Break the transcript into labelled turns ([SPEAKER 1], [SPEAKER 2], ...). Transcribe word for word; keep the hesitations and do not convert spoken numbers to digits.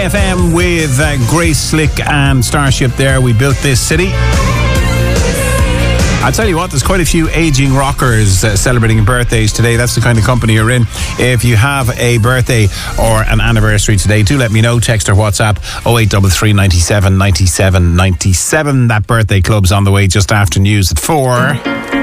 [SPEAKER 1] F M with uh, Grace Slick and Starship there. We built this city. I'll tell you what, there's quite a few aging rockers uh, celebrating birthdays today. That's the kind of company you're in. If you have a birthday or an anniversary today, do let me know. Text or WhatsApp oh eight three three, ninety-seven, ninety-seven, ninety-seven. That birthday club's on the way just after news at four.